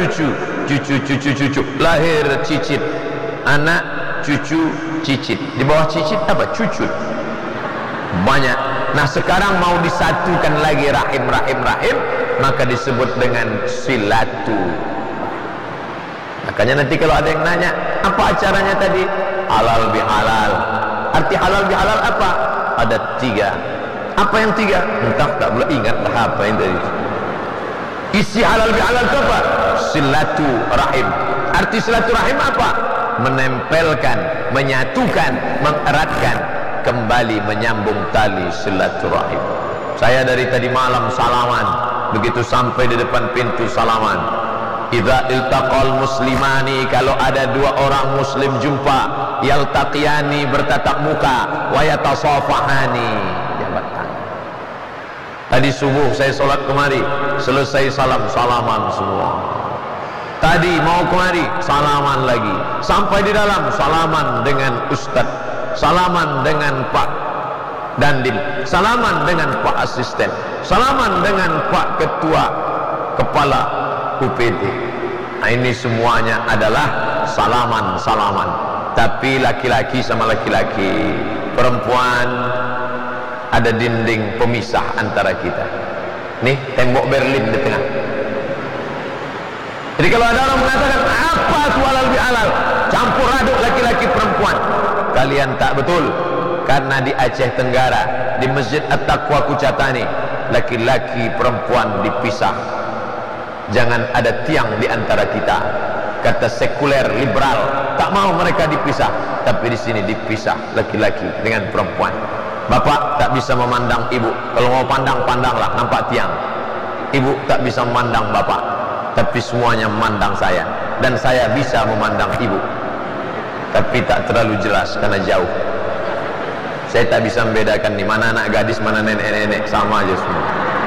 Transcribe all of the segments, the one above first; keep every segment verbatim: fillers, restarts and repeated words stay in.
cucu, cucu, cucu, cucu, lahir cicit, anak, cucu, cicit. Di bawah cicit apa? Cucut. Banyak. Nah sekarang mau disatukan lagi rahim, rahim, rahim, maka disebut dengan silatu. Makanya nanti kalau ada yang nanya, apa acaranya tadi? Halal bihalal. Arti halal bihalal apa? Ada tiga. Apa yang tiga? Entah, tak boleh ingat lah apa yang tadi. Isi halal bihalal itu apa? Silatu rahim. Arti silatu rahim apa? Menempelkan, menyatukan, mengeratkan, kembali menyambung tali silaturahim. Saya dari tadi malam salaman, begitu sampai di depan pintu salaman. Idza iltaqal muslimani, kalau ada dua orang muslim jumpa, yaltaqiyani, bertatap muka, wa yatasafahani, jabat tangan. Tadi subuh saya sholat kemari, selesai salam salaman semua. Tadi mau kemari salaman lagi, sampai di dalam salaman dengan ustaz, salaman dengan Pak Dandim, salaman dengan Pak Asisten, salaman dengan Pak Ketua Kepala U P D. Nah ini semuanya adalah salaman-salaman. Tapi laki-laki sama laki-laki, perempuan ada dinding pemisah antara kita. Nih tembok Berlin di tengah. Jadi kalau ada orang mengatakan apa itu halal bihalal, campur aduk laki-laki perempuan, kalian tak betul. Karena di Aceh Tenggara, di Masjid At-Taqwa Kucatani, laki-laki perempuan dipisah. Jangan ada tiang di antara kita. Kata sekuler liberal, tak mau mereka dipisah, tapi di sini dipisah laki-laki dengan perempuan. Bapak tak bisa memandang ibu, kalau mau pandang pandanglah, nampak tiang. Ibu tak bisa memandang bapak, tapi semuanya memandang saya, dan saya bisa memandang ibu, tapi tak terlalu jelas karena jauh. Saya tak bisa membedakan di mana anak gadis, mana nenek-nenek, sama aja semua.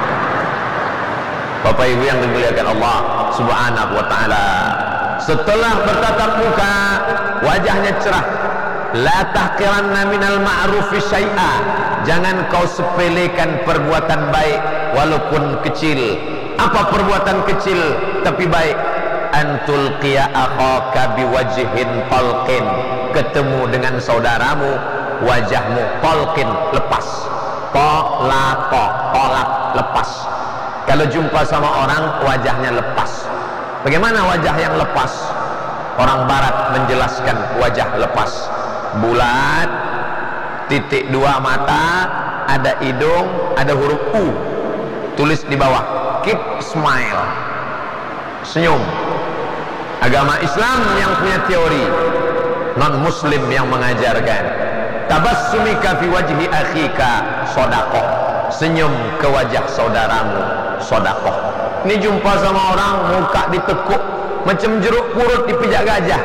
Bapak ibu yang dimuliakan Allah Subhanahu wa taala, setelah bertatap muka wajahnya cerah. La tahqiranna minal ma'rufi syai'a, jangan kau sepelekan perbuatan baik walaupun kecil. Apa perbuatan kecil tapi baik? Antul qiya akhaka biwajhin talqin, ketemu dengan saudaramu wajahmu talqin, lepas. Tolaqa, tolak, lepas. Kalau jumpa sama orang wajahnya lepas. Bagaimana wajah yang lepas? Orang barat menjelaskan wajah lepas, bulat, titik dua mata, ada hidung, ada huruf U, tulis di bawah, keep smile, senyum. Agama Islam yang punya teori, non muslim yang mengajarkan. Tabassumika fi wajhi akhika shadaqah, senyum ke wajah saudaramu shadaqah. Ini jumpa sama orang muka ditekuk macam jeruk purut dipijak gajah.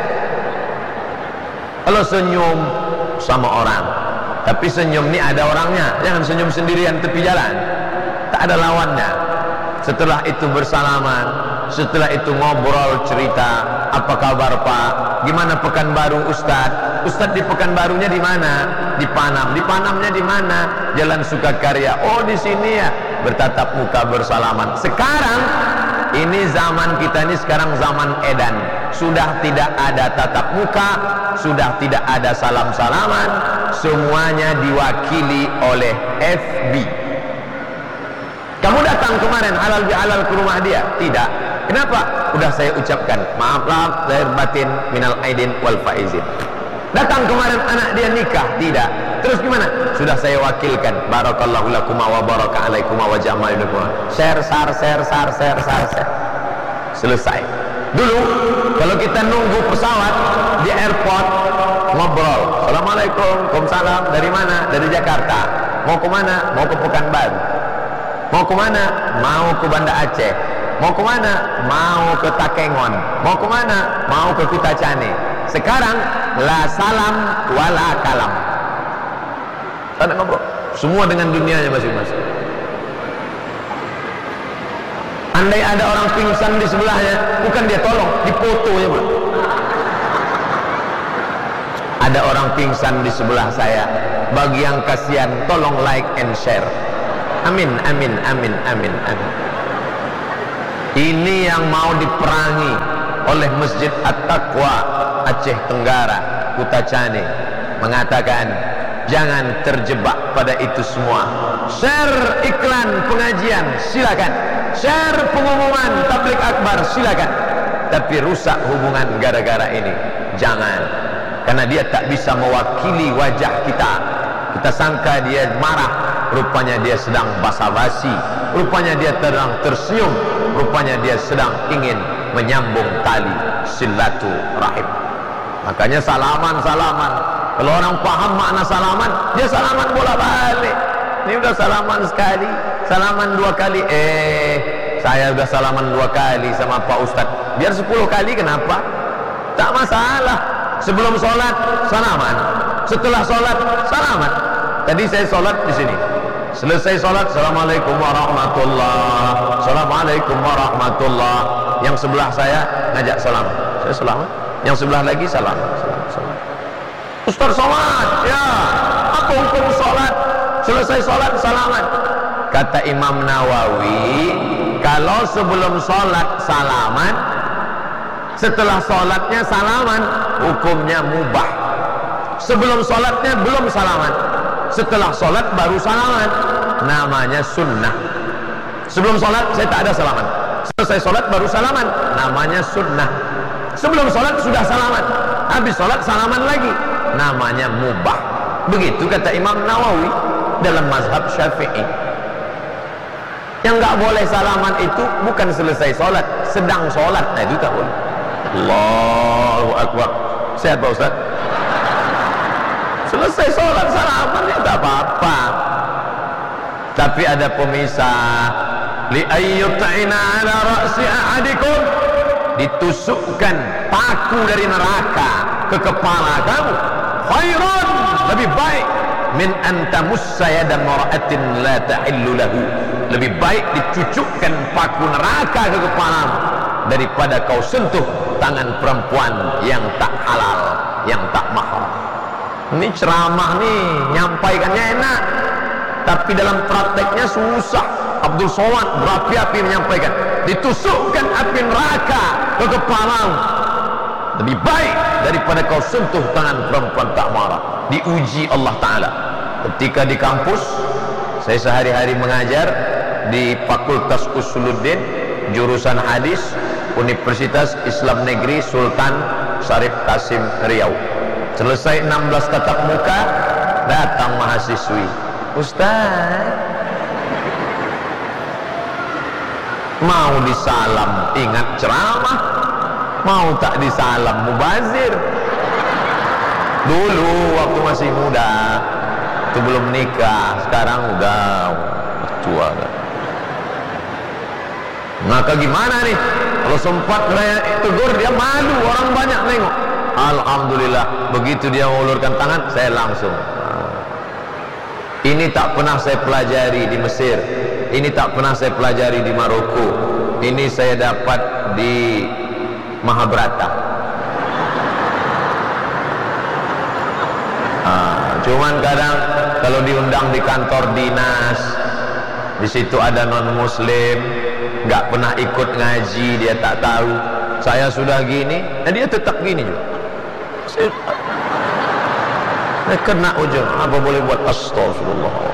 Kalau senyum sama orang, tapi senyum ini ada orangnya, jangan senyum sendirian tepi jalan, tak ada lawannya. Setelah itu bersalaman, setelah itu ngobrol cerita, apa kabar Pak, gimana Pekanbaru Ustadz, Ustadz di Pekanbarunya di mana? Di Panam. Di Panamnya di mana? Jalan Sukakarya. Oh di sini ya. Bertatap muka bersalaman. Sekarang ini zaman kita ini sekarang zaman edan, sudah tidak ada tatap muka, sudah tidak ada salam-salaman, semuanya diwakili oleh F B. Kamu datang kemarin halal bihalal ke rumah dia? Tidak. Kenapa? Udah saya ucapkan maaf lah lahir batin minal aidin wal faizin. Datang kemarin anak dia nikah? Tidak. Terus gimana? Sudah saya wakilkan. Barakallahu lakuma wa baraka alaikuma wa jama'ilukuma. Share, share, share, share, share, share, share. Selesai. Dulu kalau kita nunggu pesawat di airport, ngobrol. Assalamualaikum, waalaikumsalam. Dari mana? Dari Jakarta. Mau ke mana? Mau ke Pekanbaru. Mau ke mana? Mau ke Banda Aceh. Mau ke mana? Mau ke Takengon. Mau ke mana? Mau ke Kutacane. Sekarang la salam wala kalam. Tak ngobrol. Semua dengan dunianya masing-masing. Andai ada orang pingsan di sebelahnya, bukan dia tolong, dipoto ya Pak. Ada orang pingsan di sebelah saya, bagi yang kasihan tolong like and share. Amin, amin, amin, amin, amin. Ini yang mau diperangi oleh Masjid At-Taqwa Aceh Tenggara, Kutacani, mengatakan jangan terjebak pada itu semua. Share iklan pengajian silakan, share pengumuman tabligh akbar silakan, tapi rusak hubungan gara-gara ini jangan, karena dia tak bisa mewakili wajah kita. Kita sangka dia marah, rupanya dia sedang basa-basi, rupanya dia sedang tersenyum, rupanya dia sedang ingin menyambung tali silaturahim. Makanya salaman-salaman, kalau orang paham makna salaman, dia salaman bola balik. Ini udah salaman sekali, salaman dua kali, eh saya udah salaman dua kali sama Pak Ustadz, biar sepuluh kali kenapa? Tak masalah. Sebelum sholat salaman, setelah sholat salaman. Tadi saya sholat di sini, selesai sholat assalamualaikum warahmatullah, assalamualaikum warahmatullah. Yang sebelah saya ngajak salam, saya salam. Yang sebelah lagi salam, salam, salam. Ustaz Somad, ya apa hukum sholat? Selesai sholat salaman. Kata Imam Nawawi, kalau sebelum sholat salaman, setelah sholatnya salaman, hukumnya mubah. Sebelum sholatnya belum salaman, setelah sholat baru salaman, namanya sunnah. Sebelum sholat saya tak ada salaman, selesai sholat baru salaman, namanya sunnah. Sebelum sholat sudah salaman, habis sholat salaman lagi, namanya mubah. Begitu kata Imam Nawawi dalam mazhab Syafi'i. Yang nggak boleh salaman itu bukan selesai sholat, sedang sholat, nah itu tak boleh. Allahu Akbar. Sehat Pak Ustaz? Selesai sholat salaman ya tak apa-apa, tapi ada pemisah. Li ayyut'ina ala ra'si ahadikum, ditusukkan paku dari neraka ke kepala kamu, khairun, lebih baik, min antamussa yada mar'atin la tahillu lahu, lebih baik dicucukkan paku neraka ke kepalamu daripada kau sentuh tangan perempuan yang tak halal, yang tak mahram. Ini ceramah nih, nyampaikannya enak, tapi dalam prakteknya susah. Abdul Somad berapi-api menyampaikan, ditusukkan api neraka ke kepalamu, lebih baik daripada kau sentuh tangan perempuan tak marah. Diuji Allah Ta'ala. Ketika di kampus, saya sehari-hari mengajar di Fakultas Usuluddin, jurusan hadis, Universitas Islam Negeri Sultan Syarif Kasim Riau. Selesai enam belas tatap muka, datang mahasiswi, Ustaz mau disalam ingat ceramah, mau tak disalam mubazir. Dulu waktu masih muda, itu belum nikah, sekarang udah tua kan. Maka gimana nih, kalau sempat tegur dia malu, orang banyak nengok. Alhamdulillah, begitu dia mengulurkan tangan, saya langsung. Ini tak pernah saya pelajari di Mesir, ini tak pernah saya pelajari di Maroko, ini saya dapat di Mahabharata. Ah, cuman kadang kalau diundang di kantor dinas, di situ ada non muslim, nggak pernah ikut ngaji, dia tak tahu saya sudah gini, dan dia tetap gini juga. Saya, saya kena ujung, apa boleh buat? Astagfirullah.